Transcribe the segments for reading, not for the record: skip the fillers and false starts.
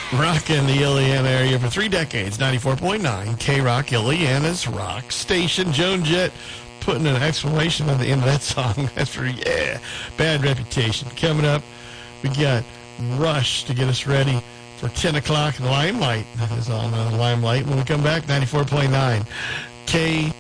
Rocking the Illiana area for 3 decades. 94.9 K-Rock, Illiana's rock station. Joan Jett putting an exclamation on the end of that song. That's for, Bad Reputation. Coming up, we got Rush to get us ready for 10 o'clock. Limelight is on Limelight. When we come back, 94.9 K.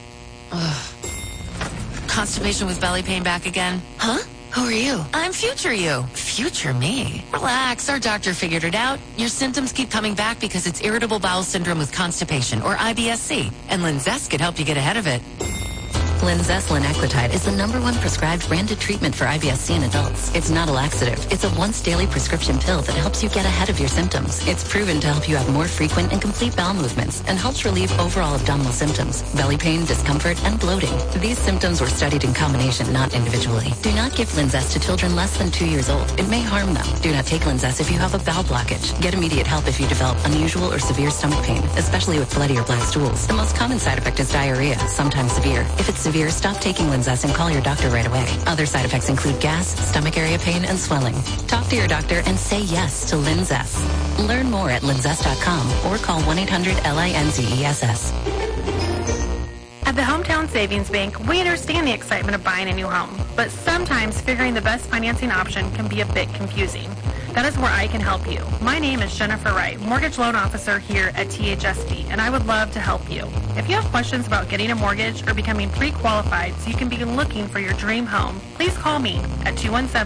Constipation with belly pain back again? Huh? Who are you? I'm future you. Future me. Relax, our doctor figured it out. Your symptoms keep coming back because it's irritable bowel syndrome with constipation, or IBS-C. And Linzess could help you get ahead of it. Linzess Linaclotide is the #1 prescribed branded treatment for IBS-C in adults. It's not a laxative. It's a once-daily prescription pill that helps you get ahead of your symptoms. It's proven to help you have more frequent and complete bowel movements and helps relieve overall abdominal symptoms, belly pain, discomfort, and bloating. These symptoms were studied in combination, not individually. Do not give Linzess to children less than 2 years old. It may harm them. Do not take Linzess if you have a bowel blockage. Get immediate help if you develop unusual or severe stomach pain, especially with bloody or black stools. The most common side effect is diarrhea, sometimes severe. If it's severe, stop taking Linzess and call your doctor right away. Other side effects include gas, stomach area pain, and swelling. Talk to your doctor and say yes to Linzess. Learn more at linzess.com or call 1-800-LINZESS. At the Hometown Savings Bank, we understand the excitement of buying a new home, but sometimes figuring the best financing option can be a bit confusing. That is where I can help you. My name is Jennifer Wright, Mortgage Loan Officer here at THSB, and I would love to help you. If you have questions about getting a mortgage or becoming pre-qualified so you can begin looking for your dream home, please call me at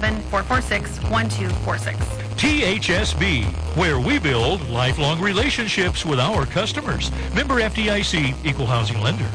217-446-1246. THSB, where we build lifelong relationships with our customers. Member FDIC, Equal Housing Lender.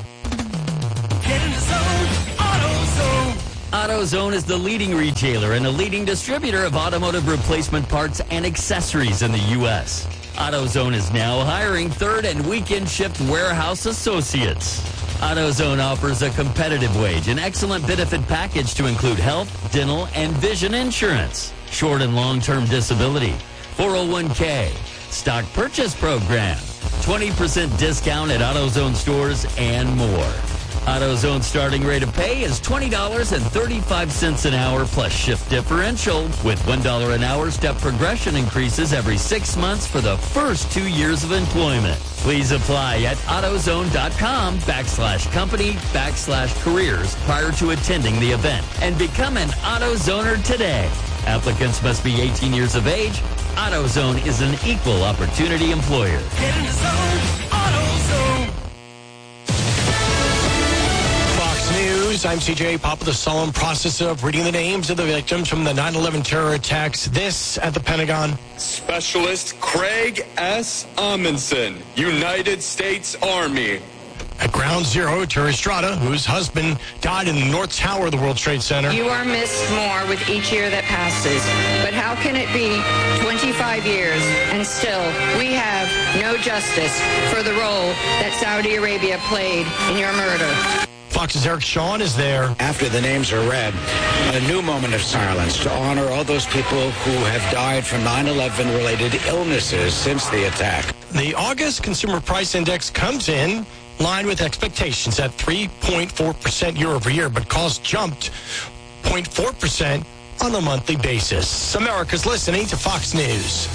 Get in the zone, AutoZone. AutoZone is the leading retailer and a leading distributor of automotive replacement parts and accessories in the U.S. AutoZone is now hiring third and weekend shift warehouse associates. AutoZone offers a competitive wage and excellent benefit package to include health, dental, and vision insurance, short and long-term disability, 401k, stock purchase program, 20% discount at AutoZone stores, and more. AutoZone's starting rate of pay is $20.35 an hour plus shift differential, with $1 an hour step progression increases every 6 months for the first 2 years of employment. Please apply at AutoZone.com/company/careers prior to attending the event and become an AutoZoner today. Applicants must be 18 years of age. AutoZone is an equal opportunity employer. Get in the zone, AutoZone. News. I'm CJ Pop with the solemn process of reading the names of the victims from the 9/11 terror attacks. This at the Pentagon. Specialist Craig S. Amundsen, United States Army. At Ground Zero, Terry Estrada, whose husband died in the North Tower of the World Trade Center. You are missed more with each year that passes. But how can it be 25 years and still we have no justice for the role that Saudi Arabia played in your murder? Fox's Eric Shawn is there. After the names are read, a new moment of silence to honor all those people who have died from 9/11 related illnesses since the attack. The August Consumer Price Index comes in line with expectations at 3.4% year over year, but costs jumped 0.4% on a monthly basis. America's listening to Fox News.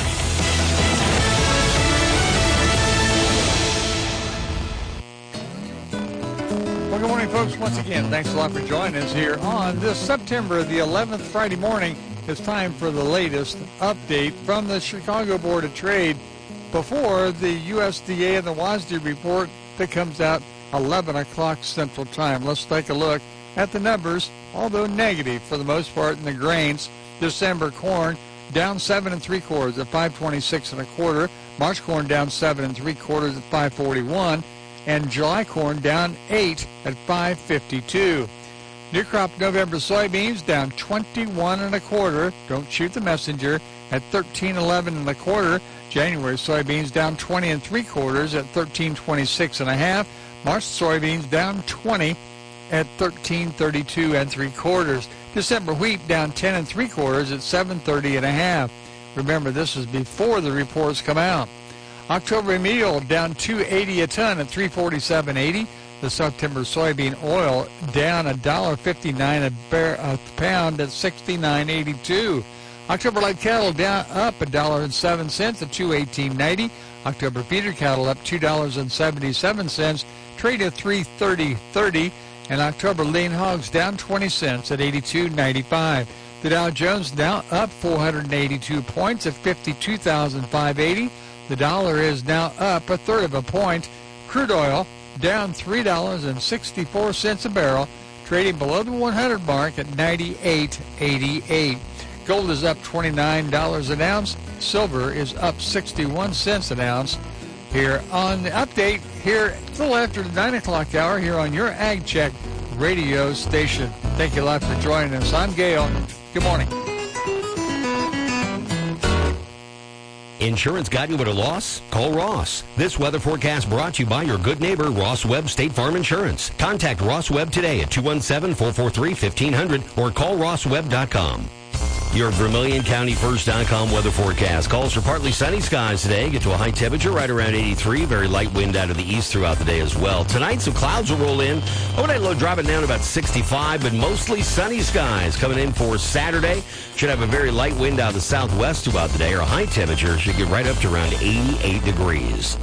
Good morning, folks. Once again, thanks a lot for joining us here on this September the 11th Friday morning. It's time for the latest update from the Chicago Board of Trade before the USDA and the WASDE report that comes out 11 o'clock Central Time. Let's take a look at the numbers, although negative for the most part in the grains. December corn down 7 3/4 at 5.26 1/4. March corn down 7 3/4 at 5.41. And July corn down 8 at 5.52. New crop November soybeans down 21 1/4. Don't shoot the messenger at 13.11 1/4. January soybeans down 20 3/4 at 13.26 1/2. March soybeans down 20 at 13.32 3/4. December wheat down 10 3/4 at 7.30 1/2. Remember, this is before the reports come out. October meal down $2.80 a ton at $347.80. The September soybean oil down $1.59 a pound at $69.82. October light cattle down up $1.07 at $218.90. October feeder cattle up $2.77, trade at $330.30. And October lean hogs down 20 cents at $82.95. The Dow Jones now up 482 points at 52,580. The dollar is now up a third of a point. Crude oil down $3.64 a barrel, trading below the 100 mark at 98.88. Gold is up $29 an ounce. Silver is up 61 cents an ounce. Here on the update, here a little after the 9 o'clock hour, here on your Ag Check radio station. Thank you a lot for joining us. I'm Gail. Good morning. Insurance got you at a loss? Call Ross. This weather forecast brought to you by your good neighbor, Ross Webb State Farm Insurance. Contact Ross Webb today at 217-443-1500 or call rosswebb.com. Your VermilionCountyFirst.com weather forecast calls for partly sunny skies today. Get to a high temperature right around 83. Very light wind out of the east throughout the day as well. Tonight, some clouds will roll in. Overnight low dropping down to about 65, but mostly sunny skies coming in for Saturday. Should have a very light wind out of the southwest throughout the day. Our high temperature should get right up to around 88 degrees.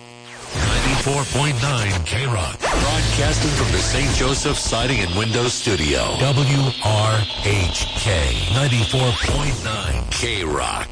94.9 K-Rock. Broadcasting from the St. Joseph Siding and Windows Studio. WRHK 94.9 K-Rock.